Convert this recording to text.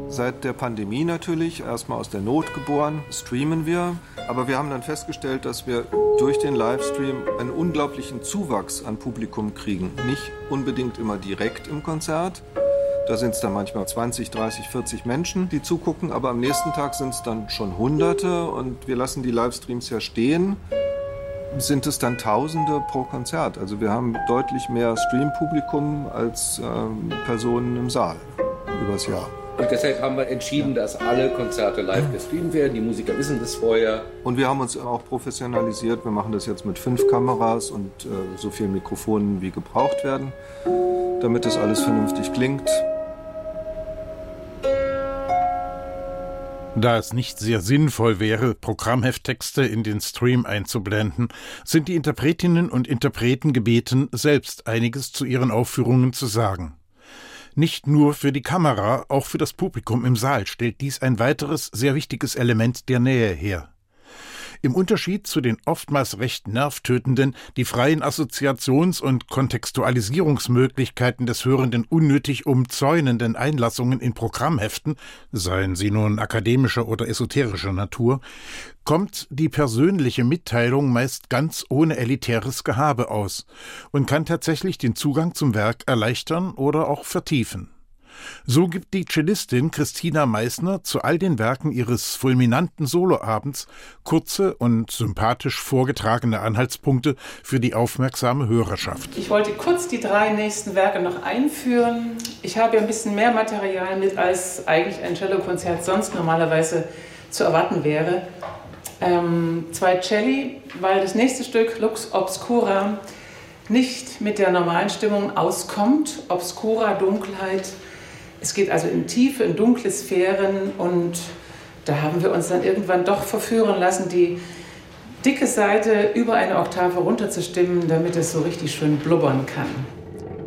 Seit der Pandemie natürlich, erstmal aus der Not geboren, streamen wir. Aber wir haben dann festgestellt, dass wir durch den Livestream einen unglaublichen Zuwachs an Publikum kriegen. Nicht unbedingt immer direkt im Konzert. Da sind es dann manchmal 20, 30, 40 Menschen, die zugucken. Aber am nächsten Tag sind es dann schon Hunderte. Und wir lassen die Livestreams ja stehen. Sind es dann Tausende pro Konzert. Also wir haben deutlich mehr Stream-Publikum als Personen im Saal übers Jahr. Und deshalb haben wir entschieden, dass alle Konzerte live gestreamt werden. Die Musiker wissen das vorher. Und wir haben uns auch professionalisiert. Wir machen das jetzt mit 5 Kameras und so vielen Mikrofonen, wie gebraucht werden, damit das alles vernünftig klingt. Da es nicht sehr sinnvoll wäre, Programmhefttexte in den Stream einzublenden, sind die Interpretinnen und Interpreten gebeten, selbst einiges zu ihren Aufführungen zu sagen. Nicht nur für die Kamera, auch für das Publikum im Saal stellt dies ein weiteres, sehr wichtiges Element der Nähe her. Im Unterschied zu den oftmals recht nervtötenden, die freien Assoziations- und Kontextualisierungsmöglichkeiten des Hörenden unnötig umzäunenden Einlassungen in Programmheften, seien sie nun akademischer oder esoterischer Natur, kommt die persönliche Mitteilung meist ganz ohne elitäres Gehabe aus und kann tatsächlich den Zugang zum Werk erleichtern oder auch vertiefen. So gibt die Cellistin Christina Meissner zu all den Werken ihres fulminanten Soloabends kurze und sympathisch vorgetragene Anhaltspunkte für die aufmerksame Hörerschaft. Ich wollte kurz die 3 nächsten Werke noch einführen. Ich habe ja ein bisschen mehr Material mit, als eigentlich ein Cellokonzert sonst normalerweise zu erwarten wäre. 2 Celli, weil das nächste Stück Lux Obscura nicht mit der normalen Stimmung auskommt. Obscura, Dunkelheit. Es geht also in tiefe, in dunkle Sphären und da haben wir uns dann irgendwann doch verführen lassen, die dicke Seite über eine Oktave runterzustimmen, damit es so richtig schön blubbern kann.